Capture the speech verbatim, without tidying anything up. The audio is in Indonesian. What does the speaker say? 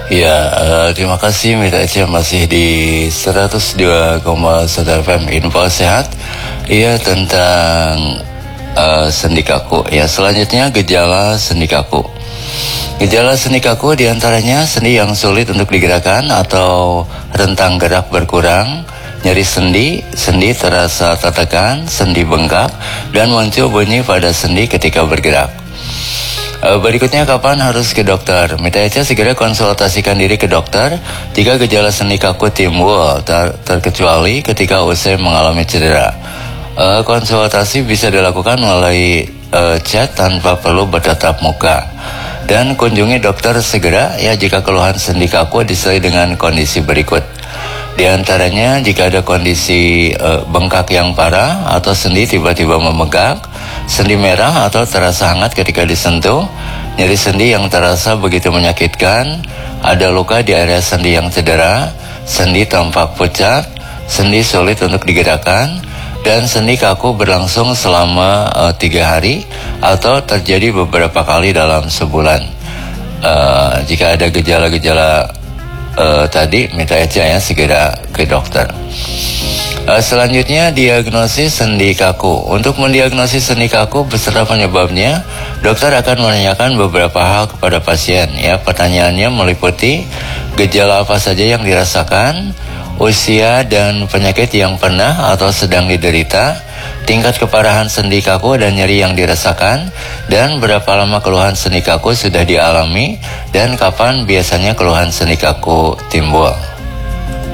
Ya, uh, terima kasih Mita Eca masih di seratus dua koma satu F M Info Sehat. Iya, tentang uh, sendi kaku. Ya, selanjutnya gejala sendi kaku. Gejala sendi kaku diantaranya sendi yang sulit untuk digerakkan atau rentang gerak berkurang, nyeri sendi, sendi terasa tertekan, sendi bengkak, dan muncul bunyi pada sendi ketika bergerak. Berikutnya, kapan harus ke dokter? Mita Eca segera konsultasikan diri ke dokter jika gejala sendi kaku timbul, ter terkecuali ketika usai mengalami cedera. Uh, konsultasi bisa dilakukan melalui uh, chat tanpa perlu bertatap muka. Dan kunjungi dokter segera ya jika keluhan sendi kaku disertai dengan kondisi berikut. Di antaranya jika ada kondisi uh, bengkak yang parah atau sendi tiba-tiba membengkak, sendi merah atau terasa hangat ketika disentuh, nyeri sendi yang terasa begitu menyakitkan, ada luka di area sendi yang cedera, sendi tampak pucat, sendi sulit untuk digerakkan, dan sendi kaku berlangsung selama uh, tiga hari atau terjadi beberapa kali dalam sebulan. Uh, jika ada gejala-gejala uh, tadi, Mita Eca ya segera ke dokter. Uh, selanjutnya, diagnosis sendi kaku. Untuk mendiagnosis sendi kaku beserta penyebabnya, dokter akan menanyakan beberapa hal kepada pasien. Ya, pertanyaannya meliputi gejala apa saja yang dirasakan, usia dan penyakit yang pernah atau sedang diderita, tingkat keparahan sendi kaku dan nyeri yang dirasakan, dan berapa lama keluhan sendi kaku sudah dialami, dan kapan biasanya keluhan sendi kaku timbul.